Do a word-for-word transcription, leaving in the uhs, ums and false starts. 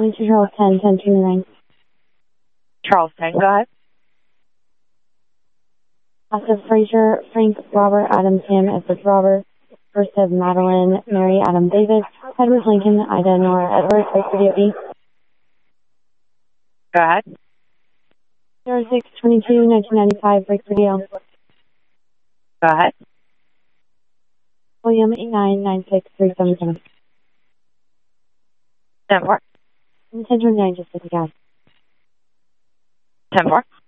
nine to Charles ten, ten twenty-nine. Charles ten, go ahead. Joseph Frazier, Frank Robert Adam Tim Edward Robert, First of Madeline Mary Adam David, Edward Lincoln Ida Nora Edward, Break Radio B. Go ahead. zero six twenty-two, nineteen ninety-five, Break Radio. Go ahead. William eight nine nine six three seven seven. ten four. ten twenty-nine, just like the guy. ten four.